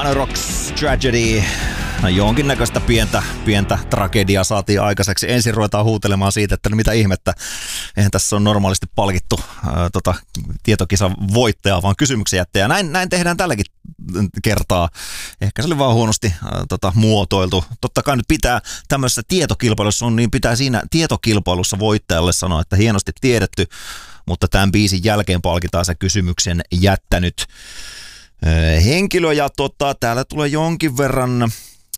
Rocks Tragedy. No jonkinnäköistä pientä tragediaa saatiin aikaiseksi. Ensin ruvetaan huutelemaan siitä, että no mitä ihmettä. Eihän tässä on normaalisti palkittu tietokisan voittajaa, vaan kysymyksen jättäjä. Näin tehdään tälläkin kertaa. Ehkä se oli vaan huonosti muotoiltu. Totta kai nyt pitää tämmöisessä tietokilpailussa niin pitää siinä tietokilpailussa voittajalle sanoa, että hienosti tiedetty, mutta tämän biisin jälkeen palkitaan se kysymyksen jättänyt henkilö. Ja täällä tulee jonkin verran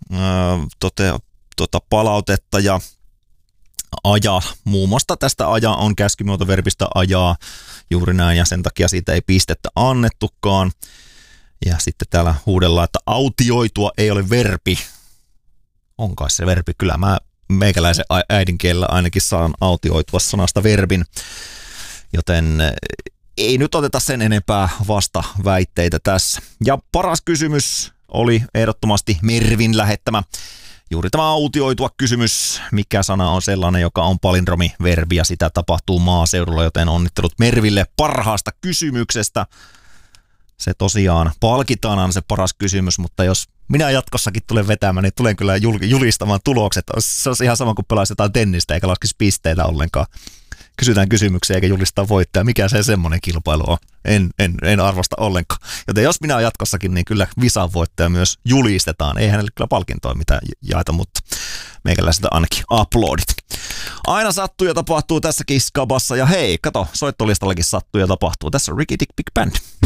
palautetta ja aja. Muun muassa tästä aja on käskymuotoverbistä ajaa juuri näin ja sen takia siitä ei pistettä annettukaan. Ja sitten täällä huudellaan, että autioitua ei ole verbi. On kai se verbi. Kyllä mä meikäläisen äidinkielellä ainakin saan autioitua sanasta verbin. Joten ei nyt oteta sen enempää vasta väitteitä tässä. Ja paras kysymys oli ehdottomasti Mervin lähettämä. Juuri tämä autioitua kysymys. Mikä sana on sellainen, joka on palindromiverbi ja sitä tapahtuu maaseudulla, joten onnittelut Merville parhaasta kysymyksestä. Se tosiaan palkitaan se paras kysymys, mutta jos minä jatkossakin tulen vetämään, niin tulen kyllä julistamaan tulokset. Se on ihan sama kuin pelaisi jotain tennistä eikä laskisi pisteitä ollenkaan. Kysytään kysymyksiä eikä julistaa voittaa. Mikä se semmoinen kilpailu on? En arvosta ollenkaan. Joten jos minä jatkossakin, niin kyllä visan voittaja myös julistetaan. Ei hänelle kyllä palkintoa mitään jaeta, mutta meikäläiseltä ainakin uploadit. Aina sattuu ja tapahtuu tässäkin skabassa. Ja hei, kato, soittolistallakin sattuu ja tapahtuu. Tässä on Ricky Dick Big Band.